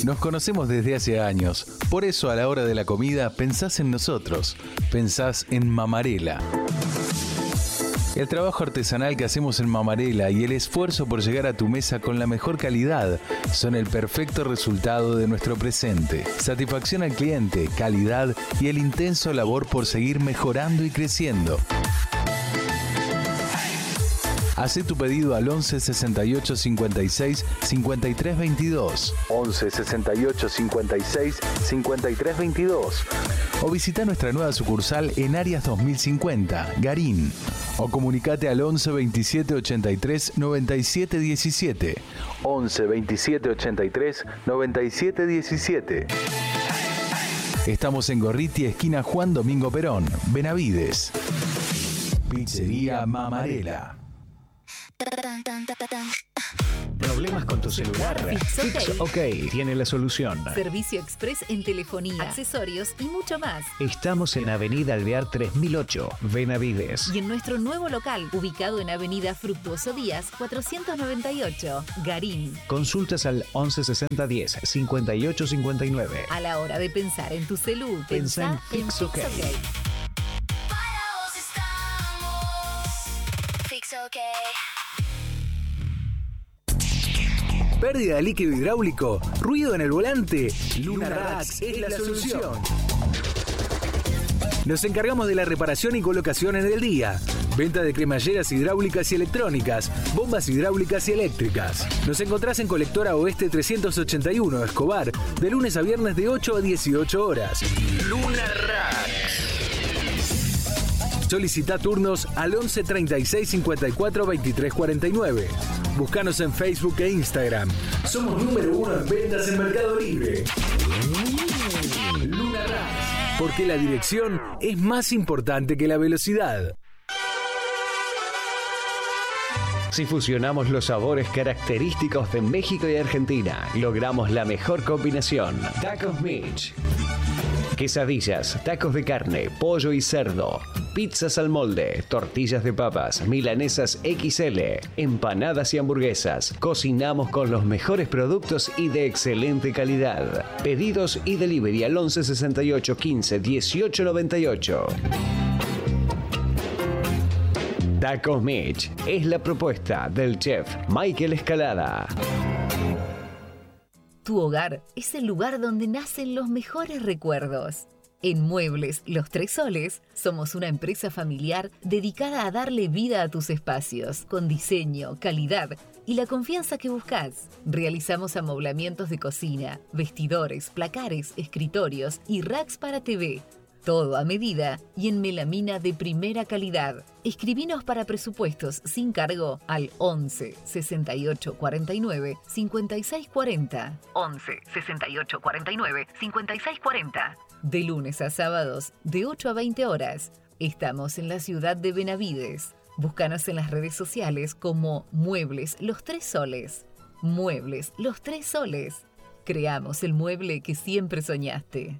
Nos conocemos desde hace años, por eso a la hora de la comida pensás en nosotros, pensás en Mamarela. El trabajo artesanal que hacemos en Mamarela y el esfuerzo por llegar a tu mesa con la mejor calidad son el perfecto resultado de nuestro presente. Satisfacción al cliente, calidad y el intenso labor por seguir mejorando y creciendo. Hacé tu pedido al 11 68 56 53 22. 11 68 56 53 22. O visita nuestra nueva sucursal en Arias 2050, Garín. O comunicate al 11 27 83 97 17. 11 27 83 97 17. Estamos en Gorriti, esquina Juan Domingo Perón, Benavides. Pizzería Mamarela. ¿Problemas con tu celular? Fix OK tiene la solución. Servicio express en telefonía, accesorios y mucho más. Estamos en Avenida Alvear 3008, Benavides. Y en nuestro nuevo local, ubicado en Avenida Fructuoso Díaz, 498, Garín. Consultas al 11 60 10 58 59. A la hora de pensar en tu celu, pensá en Fix OK. Pérdida de líquido hidráulico, ruido en el volante. Luna Racks es la solución. Nos encargamos de la reparación y colocación en el día. Venta de cremalleras hidráulicas y electrónicas, bombas hidráulicas y eléctricas. Nos encontrás en Colectora Oeste 381, Escobar, de lunes a viernes de 8 a 18 horas. Luna Racks. Solicita turnos al 11 36 54 23 49. Búscanos en Facebook e Instagram. Somos número 1 en ventas en Mercado Libre. Luna Racks, porque la dirección es más importante que la velocidad. Si fusionamos los sabores característicos de México y Argentina, logramos la mejor combinación. Tacos Mitch. Quesadillas, tacos de carne, pollo y cerdo, pizzas al molde, tortillas de papas, milanesas XL, empanadas y hamburguesas. Cocinamos con los mejores productos y de excelente calidad. Pedidos y delivery al 11 68 15 18 98. Tacos Mitch es la propuesta del chef Michael Escalada. Tu hogar es el lugar donde nacen los mejores recuerdos. En Muebles Los Tres Soles somos una empresa familiar dedicada a darle vida a tus espacios, con diseño, calidad y la confianza que buscas. Realizamos amoblamientos de cocina, vestidores, placares, escritorios y racks para TV. Todo a medida y en melamina de primera calidad. Escribinos para presupuestos sin cargo al 11 68 49 56 40. 11 68 49 56 40. De lunes a sábados, de 8 a 20 horas. Estamos en la ciudad de Benavides. Búscanos en las redes sociales como Muebles Los Tres Soles. Muebles Los Tres Soles. Creamos el mueble que siempre soñaste.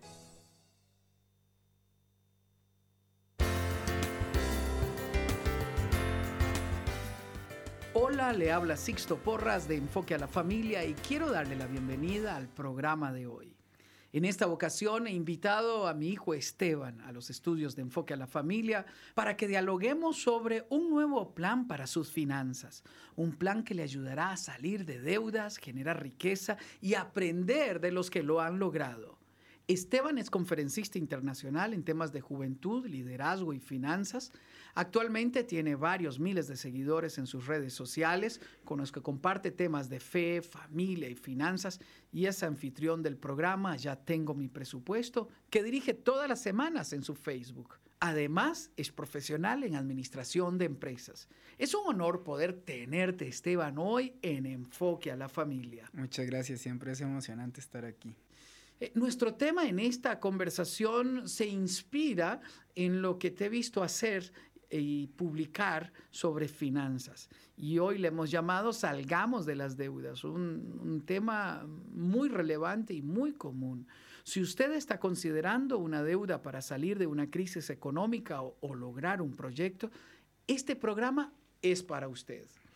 Hola, le habla Sixto Porras de Enfoque a la Familia y quiero darle la bienvenida al programa de hoy. En esta ocasión he invitado a mi hijo Esteban a los estudios de Enfoque a la Familia para que dialoguemos sobre un nuevo plan para sus finanzas. Un plan que le ayudará a salir de deudas, generar riqueza y aprender de los que lo han logrado. Esteban es conferencista internacional en temas de juventud, liderazgo y finanzas. Actualmente tiene varios miles de seguidores en sus redes sociales con los que comparte temas de fe, familia y finanzas y es anfitrión del programa Ya Tengo Mi Presupuesto que dirige todas las semanas en su Facebook. Además, es profesional en administración de empresas. Es un honor poder tenerte, Esteban, hoy en Enfoque a la Familia. Muchas gracias, siempre es emocionante estar aquí. Nuestro tema en esta conversación se inspira en lo que te he visto hacer y publicar sobre finanzas. Y hoy le hemos llamado Salgamos de las deudas, un tema muy relevante y muy común. Si usted está considerando una deuda para salir de una crisis económica o lograr un proyecto, este programa es para usted.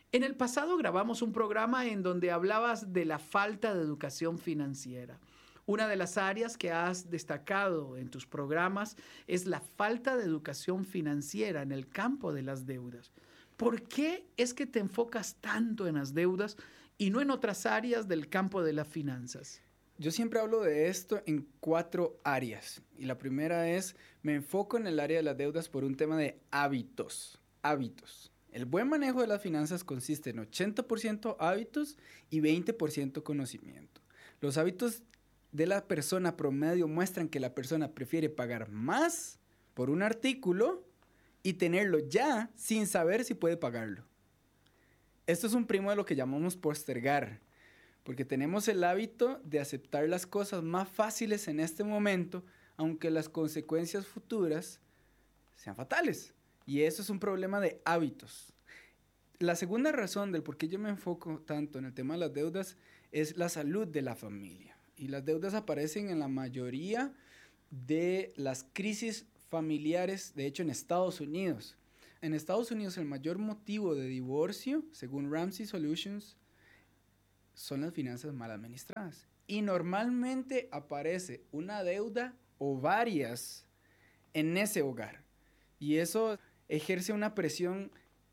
En el pasado grabamos un programa en donde hablabas de la falta de educación financiera. Una de las áreas que has destacado en tus programas es la falta de educación financiera en el campo de las deudas. ¿Por qué es que te enfocas tanto en las deudas y no en otras áreas del campo de las finanzas? Yo siempre hablo de esto en 4 áreas. Y la primera es, me enfoco en el área de las deudas por un tema de hábitos. Hábitos. El buen manejo de las finanzas consiste en 80% hábitos y 20% conocimiento. Los hábitos de la persona promedio muestran que la persona prefiere pagar más por un artículo y tenerlo ya sin saber si puede pagarlo. Esto es un primo de lo que llamamos postergar, porque tenemos el hábito de aceptar las cosas más fáciles en este momento, aunque las consecuencias futuras sean fatales. Y eso es un problema de hábitos. La segunda razón del por qué yo me enfoco tanto en el tema de las deudas es la salud de la familia. Y las deudas aparecen en la mayoría de las crisis familiares, de hecho en Estados Unidos. En Estados Unidos el mayor motivo de divorcio, según Ramsey Solutions, son las finanzas mal administradas. Y normalmente aparece una deuda o varias en ese hogar. Y eso ejerce una presión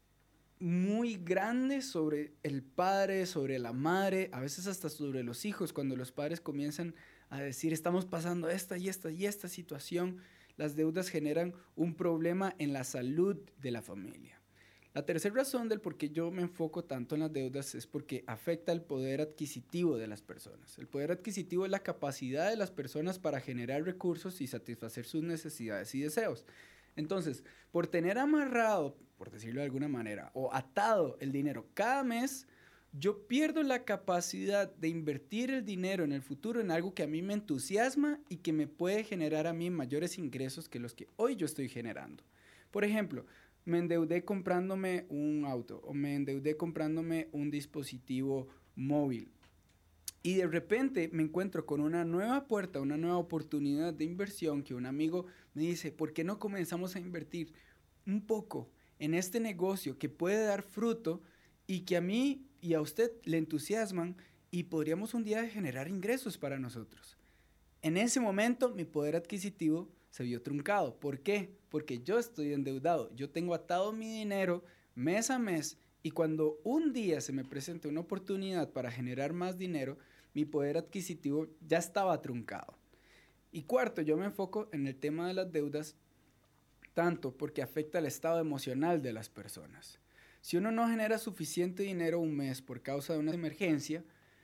muy grande sobre el padre, sobre la madre, a veces hasta sobre los hijos, cuando los padres comienzan a decir, estamos pasando esta y esta y esta situación, las deudas generan un problema en la salud de la familia. La tercera razón del por qué yo me enfoco tanto en las deudas es porque afecta el poder adquisitivo de las personas. El poder adquisitivo es la capacidad de las personas para generar recursos y satisfacer sus necesidades y deseos. Entonces, por tener amarrado, por decirlo de alguna manera, o atado el dinero cada mes, yo pierdo la capacidad de invertir el dinero en el futuro en algo que a mí me entusiasma y que me puede generar a mí mayores ingresos que los que hoy yo estoy generando. Por ejemplo, me endeudé comprándome un auto o me endeudé comprándome un dispositivo móvil. Y de repente me encuentro con una nueva puerta, una nueva oportunidad de inversión que un amigo me dice, ¿por qué no comenzamos a invertir un poco en este negocio que puede dar fruto y que a mí y a usted le entusiasman y podríamos un día generar ingresos para nosotros? En ese momento mi poder adquisitivo se vio truncado. ¿Por qué? Porque yo estoy endeudado. Yo tengo atado mi dinero mes a mes y cuando un día se me presenta una oportunidad para generar más dinero, mi poder adquisitivo ya estaba truncado. Y cuarto, yo me enfoco en el tema de las deudas tanto porque afecta el estado emocional de las personas. Si uno no genera suficiente dinero un mes por causa de una emergencia,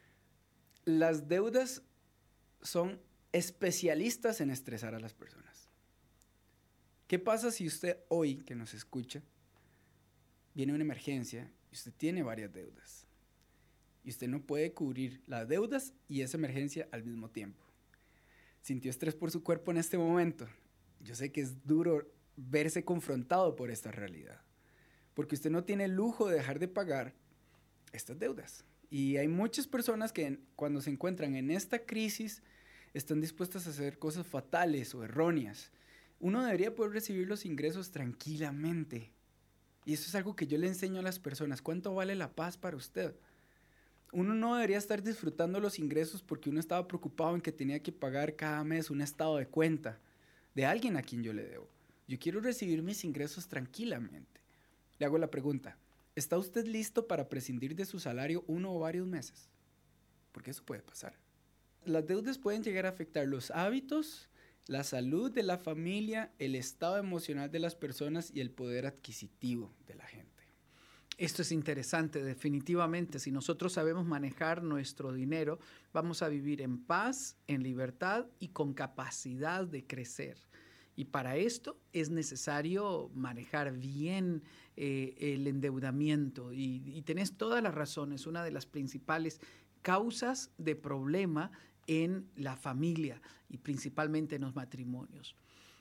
las deudas son especialistas en estresar a las personas. ¿Qué pasa si usted hoy, que nos escucha, viene una emergencia y usted tiene varias deudas? Y usted no puede cubrir las deudas y esa emergencia al mismo tiempo. Sintió estrés por su cuerpo en este momento. Yo sé que es duro verse confrontado por esta realidad, porque usted no tiene el lujo de dejar de pagar estas deudas. Y hay muchas personas que cuando se encuentran en esta crisis están dispuestas a hacer cosas fatales o erróneas. Uno debería poder recibir los ingresos tranquilamente. Y eso es algo que yo le enseño a las personas. ¿Cuánto vale la paz para usted? Uno no debería estar disfrutando los ingresos porque uno estaba preocupado en que tenía que pagar cada mes un estado de cuenta de alguien a quien yo le debo. Yo quiero recibir mis ingresos tranquilamente. Le hago la pregunta, ¿está usted listo para prescindir de su salario 1 o varios meses? Porque eso puede pasar. Las deudas pueden llegar a afectar los hábitos, la salud de la familia, el estado emocional de las personas y el poder adquisitivo de la gente. Esto es interesante, definitivamente. Si nosotros sabemos manejar nuestro dinero, vamos a vivir en paz, en libertad y con capacidad de crecer. Y para esto es necesario manejar bien el endeudamiento. Y tenés todas las razones. Una de las principales causas de problema en la familia y principalmente en los matrimonios.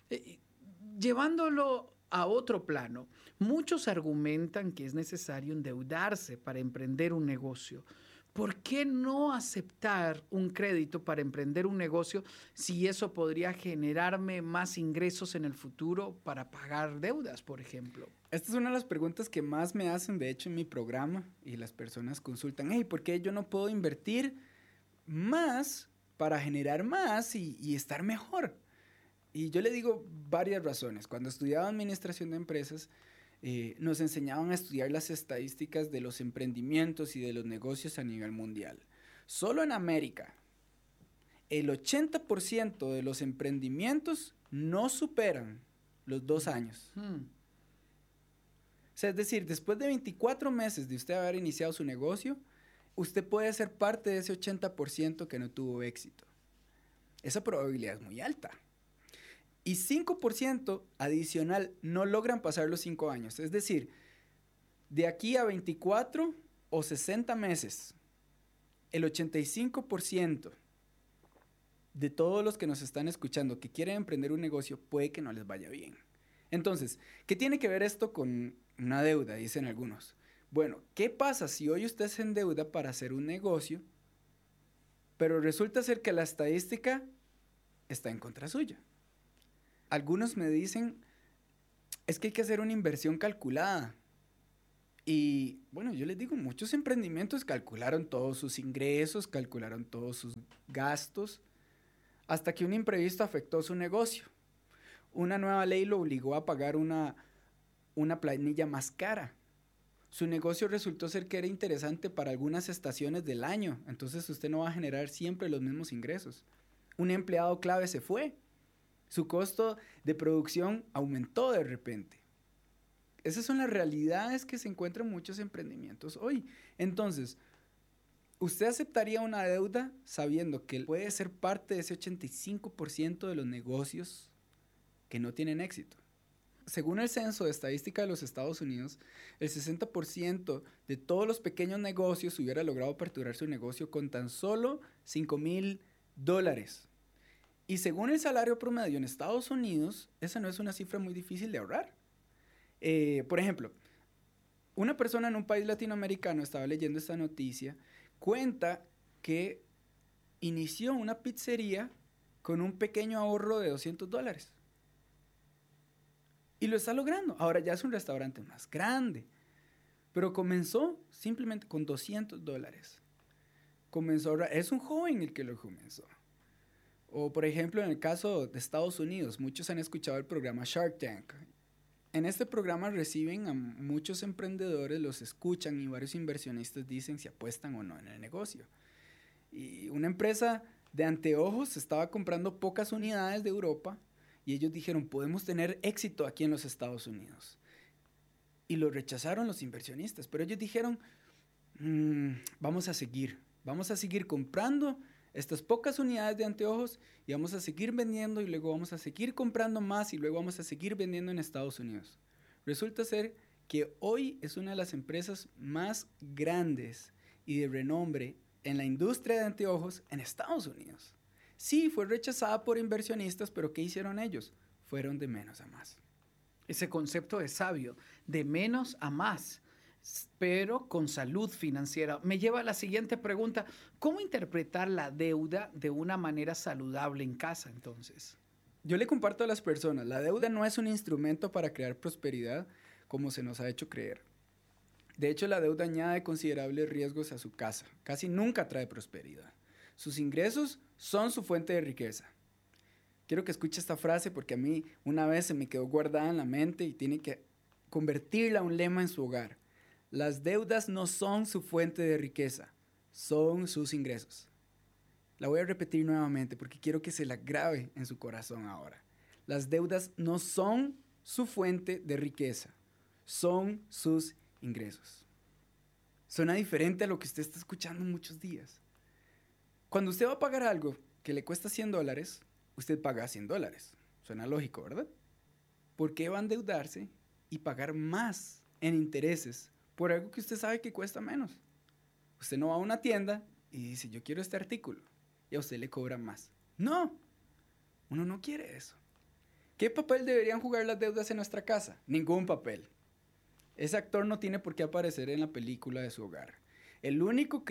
Llevándolo a otro plano, muchos argumentan que es necesario endeudarse para emprender un negocio. ¿Por qué no aceptar un crédito para emprender un negocio si eso podría generarme más ingresos en el futuro para pagar deudas, por ejemplo? Esta es una de las preguntas que más me hacen, de hecho, en mi programa, y las personas consultan, hey, ¿por qué yo no puedo invertir más para generar más y estar mejor? Y yo le digo varias razones. Cuando estudiaba administración de empresas, nos enseñaban a estudiar las estadísticas de los emprendimientos y de los negocios a nivel mundial. Solo en América, el 80% de los emprendimientos no superan los 2 años. O sea, es decir, después de 24 meses de usted haber iniciado su negocio, usted puede ser parte de ese 80% que no tuvo éxito. Esa probabilidad es muy alta. Y 5% adicional no logran pasar los 5 años. Es decir, de aquí a 24 o 60 meses, el 85% de todos los que nos están escuchando que quieren emprender un negocio puede que no les vaya bien. Entonces, ¿qué tiene que ver esto con una deuda? Dicen algunos. Bueno, ¿qué pasa si hoy usted se endeuda para hacer un negocio, pero resulta ser que la estadística está en contra suya? Algunos me dicen, es que hay que hacer una inversión calculada. Y bueno, yo les digo, muchos emprendimientos calcularon todos sus ingresos, calcularon todos sus gastos, hasta que un imprevisto afectó su negocio. Una nueva ley lo obligó a pagar una planilla más cara. Su negocio resultó ser que era interesante para algunas estaciones del año, entonces usted no va a generar siempre los mismos ingresos. Un empleado clave se fue. Su costo de producción aumentó de repente. Esas son las realidades que se encuentran en muchos emprendimientos hoy. Entonces, ¿usted aceptaría una deuda sabiendo que puede ser parte de ese 85% de los negocios que no tienen éxito? Según el Censo de Estadística de los Estados Unidos, el 60% de todos los pequeños negocios hubiera logrado aperturar su negocio con tan solo $5,000. Y según el salario promedio en Estados Unidos, esa no es una cifra muy difícil de ahorrar. Por ejemplo, una persona en un país latinoamericano, estaba leyendo esta noticia, cuenta que inició una pizzería con un pequeño ahorro de $200. Y lo está logrando. Ahora ya es un restaurante más grande. Pero comenzó simplemente con $200. Comenzó a ahorrar. Es un joven el que lo comenzó. O, por ejemplo, en el caso de Estados Unidos, muchos han escuchado el programa Shark Tank. En este programa reciben a muchos emprendedores, los escuchan y varios inversionistas dicen si apuestan o no en el negocio. Y una empresa de anteojos estaba comprando pocas unidades de Europa y ellos dijeron, podemos tener éxito aquí en los Estados Unidos. Y lo rechazaron los inversionistas, pero ellos dijeron, vamos a seguir comprando estas pocas unidades de anteojos y vamos a seguir vendiendo y luego vamos a seguir comprando más y luego vamos a seguir vendiendo en Estados Unidos. Resulta ser que hoy es una de las empresas más grandes y de renombre en la industria de anteojos en Estados Unidos. Sí, fue rechazada por inversionistas, pero ¿qué hicieron ellos? Fueron de menos a más. Ese concepto es sabio, de menos a más, pero con salud financiera. Me lleva a la siguiente pregunta. ¿Cómo interpretar la deuda de una manera saludable en casa, entonces? Yo le comparto a las personas, la deuda no es un instrumento para crear prosperidad como se nos ha hecho creer. De hecho, la deuda añade considerables riesgos a su casa. Casi nunca trae prosperidad. Sus ingresos son su fuente de riqueza. Quiero que escuche esta frase porque a mí una vez se me quedó guardada en la mente y tiene que convertirla a un lema en su hogar. Las deudas no son su fuente de riqueza, son sus ingresos. La voy a repetir nuevamente porque quiero que se la grabe en su corazón ahora. Las deudas no son su fuente de riqueza, son sus ingresos. Suena diferente a lo que usted está escuchando muchos días. Cuando usted va a pagar algo que le cuesta $100, usted paga $100. Suena lógico, ¿verdad? ¿Por qué va a endeudarse y pagar más en intereses por algo que usted sabe que cuesta menos? Usted no va a una tienda y dice, yo quiero este artículo, y a usted le cobran más. No, uno no quiere eso. ¿Qué papel deberían jugar las deudas en nuestra casa? Ningún papel. Ese actor no tiene por qué aparecer en la película de su hogar. El único crédito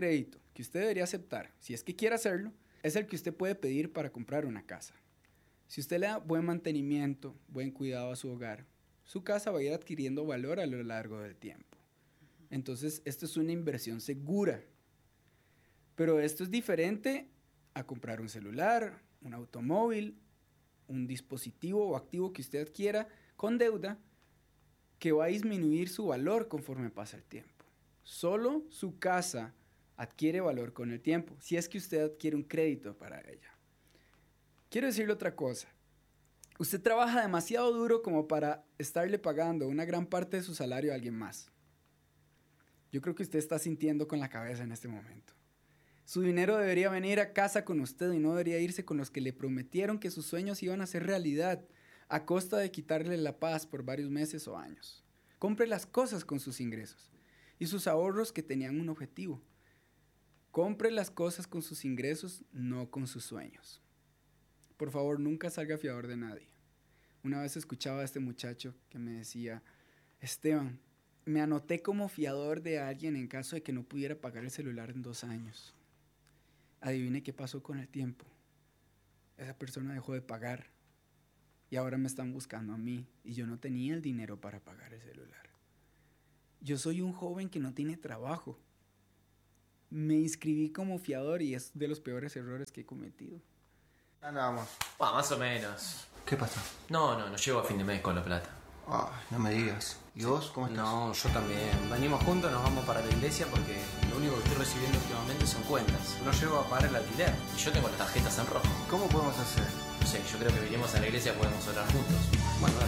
que usted debería aceptar, si es que quiere hacerlo, es el que usted puede pedir para comprar una casa. Si usted le da buen mantenimiento, buen cuidado a su hogar, su casa va a ir adquiriendo valor a lo largo del tiempo. Entonces, esto es una inversión segura. Pero esto es diferente a comprar un celular, un automóvil, un dispositivo o activo que usted adquiera con deuda que va a disminuir su valor conforme pasa el tiempo. Solo su casa adquiere valor con el tiempo, si es que usted adquiere un crédito para ella. Quiero decirle otra cosa. Usted trabaja demasiado duro como para estarle pagando una gran parte de su salario a alguien más. Yo creo que usted está sintiendo con la cabeza en este momento. Su dinero debería venir a casa con usted y no debería irse con los que le prometieron que sus sueños iban a ser realidad a costa de quitarle la paz por varios meses o años. Compre las cosas con sus ingresos y sus ahorros que tenían un objetivo. Compre las cosas con sus ingresos, no con sus sueños. Por favor, nunca salga fiador de nadie. Una vez escuchaba a este muchacho que me decía, Esteban, me anoté como fiador de alguien en caso de que no pudiera pagar el celular en 2 años. Adivine qué pasó con el tiempo. Esa persona dejó de pagar y ahora me están buscando a mí y yo no tenía el dinero para pagar el celular. Yo soy un joven que no tiene trabajo. Me inscribí como fiador y es de los peores errores que he cometido. Andamos. Más o menos. ¿Qué pasa? No llego a fin de mes con la plata. Ay, no me digas. ¿Y vos cómo estás? No, yo también. Venimos juntos, nos vamos para la iglesia porque lo único que estoy recibiendo últimamente son cuentas. No llego a pagar el alquiler. Y yo tengo las tarjetas en rojo. ¿Cómo podemos hacer? No sé, yo creo que venimos a la iglesia, podemos orar juntos. Bueno, dale.